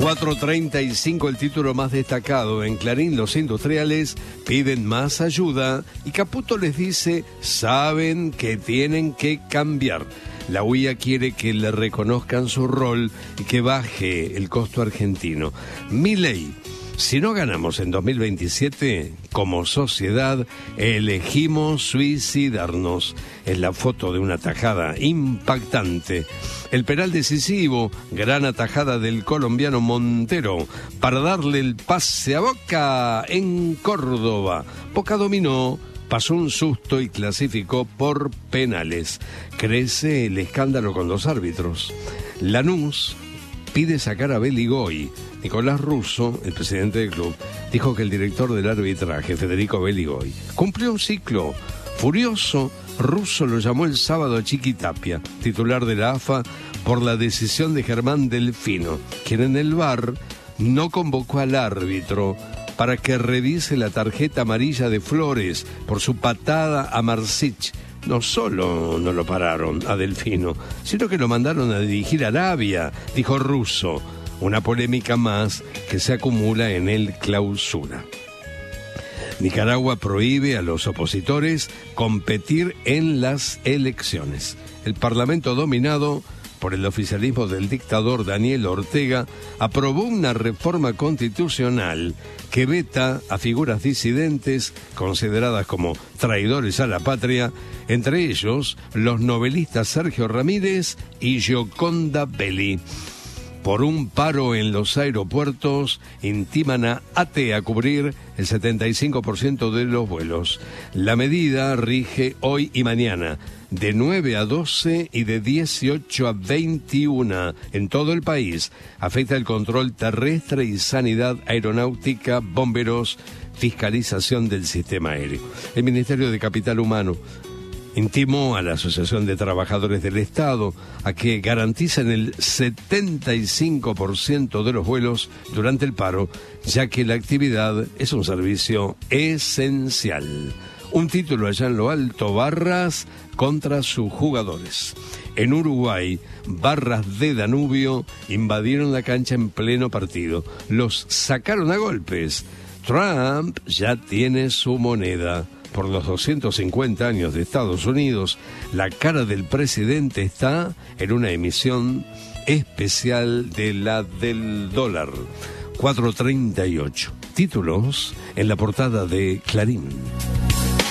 4:35, el título más destacado. En Clarín, los industriales piden más ayuda y Caputo les dice, saben que tienen que cambiar. La UIA quiere que le reconozcan su rol y que baje el costo argentino. Milei: si no ganamos en 2027, como sociedad, elegimos suicidarnos. Es la foto de una tajada impactante. El penal decisivo, gran atajada del colombiano Montero para darle el pase a Boca en Córdoba. Boca dominó, pasó un susto y clasificó por penales. Crece el escándalo con los árbitros. Lanús pide sacar a Beligoy. Nicolás Russo, el presidente del club, dijo que el director del arbitraje, Federico Beligoy, cumplió un ciclo. Furioso, Russo lo llamó el sábado a Chiquitapia, titular de la AFA, por la decisión de Germán Delfino, quien en el VAR no convocó al árbitro para que revise la tarjeta amarilla de Flores por su patada a Marsic. No solo no lo pararon a Delfino, sino que lo mandaron a dirigir a Arabia, dijo Russo. Una polémica más que se acumula en el Clausura. Nicaragua prohíbe a los opositores competir en las elecciones. El Parlamento, dominado por el oficialismo del dictador Daniel Ortega, aprobó una reforma constitucional que veta a figuras disidentes consideradas como traidores a la patria, entre ellos los novelistas Sergio Ramírez y Gioconda Belli. Por un paro en los aeropuertos, intiman a ATE a cubrir el 75% de los vuelos. La medida rige hoy y mañana, de 9 a 12 y de 18 a 21 en todo el país. Afecta el control terrestre y sanidad aeronáutica, bomberos, fiscalización del sistema aéreo. El Ministerio de Capital Humano intimó a la Asociación de Trabajadores del Estado a que garanticen el 75% de los vuelos durante el paro, ya que la actividad es un servicio esencial. Un título allá en lo alto, Barras contra sus jugadores. En Uruguay, barras de Danubio invadieron la cancha en pleno partido. Los sacaron a golpes. Trump ya tiene su moneda. Por los 250 años de Estados Unidos, la cara del presidente está en una emisión especial de la del dólar. 4:38. Títulos en la portada de Clarín.